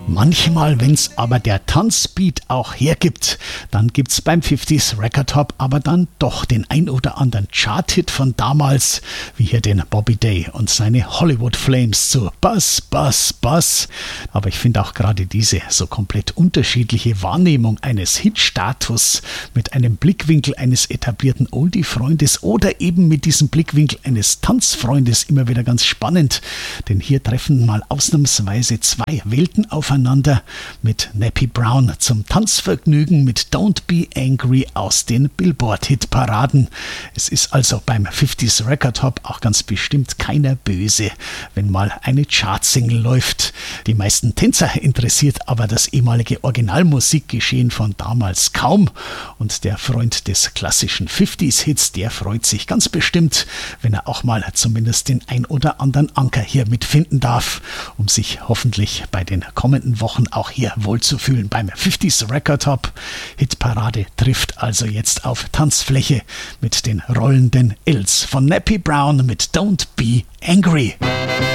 Manchmal, wenn's aber der Tanzbeat auch hergibt, dann gibt's beim 50s Record Hop aber dann doch den ein oder anderen Chart-Hit von damals, wie hier den Bobby Day und seine Hollywood Flames zu Buzz, Buzz, Buzz. Aber ich finde auch gerade diese so komplett unterschiedliche Wahrnehmung eines Hit-Status mit einem Blickwinkel eines etablierten Oldie-Freundes oder eben mit diesem Blickwinkel eines Tanzfreundes immer wieder ganz spannend, denn hier treffen mal ausnahmsweise zwei Welten aufeinander, mit Nappy Brown zum Tanzvergnügen mit Don't Be Angry aus den Billboard-Hitparaden. Es ist also beim 50s Record Hop auch ganz bestimmt keiner böse, wenn mal eine Chartsingle läuft. Die meisten Tänzer interessiert aber das ehemalige Originalmusikgeschehen von damals kaum und der Freund des klassischen 50s-Hits, der freut sich ganz bestimmt, wenn er auch mal zumindest den ein oder anderen Anker hier mitfinden darf, um sich hoffentlich bei den kommenden Wochen auch hier wohlzufühlen beim 50s Record Hop. Hitparade trifft also jetzt auf Tanzfläche mit den rollenden Ls von Nappy Brown mit Don't Be Angry.